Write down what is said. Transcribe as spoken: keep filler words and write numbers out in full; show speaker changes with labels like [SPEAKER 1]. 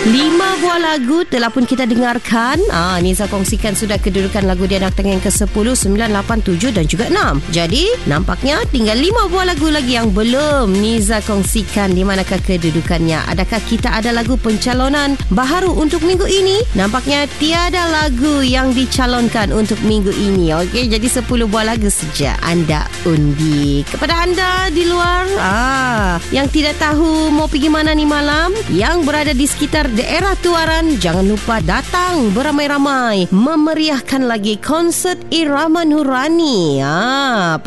[SPEAKER 1] Lima buah lagu telah pun kita dengarkan. Ah, Niza kongsikan sudah kedudukan lagu di anak tengah yang ke sepuluh, sembilan, lapan, tujuh dan juga enam. Jadi, nampaknya tinggal lima buah lagu lagi yang belum Niza kongsikan. Di manakah kedudukannya? Adakah kita ada lagu pencalonan baharu untuk minggu ini? Nampaknya tiada lagu yang dicalonkan untuk minggu ini. Okey, jadi sepuluh buah lagu saja anda undi. Kepada anda di luar ah, yang tidak tahu mau pergi mana ni malam, yang berada di sekitar daerah Tuaran, jangan lupa datang beramai-ramai memeriahkan lagi konsert Irama Nurani. Ah,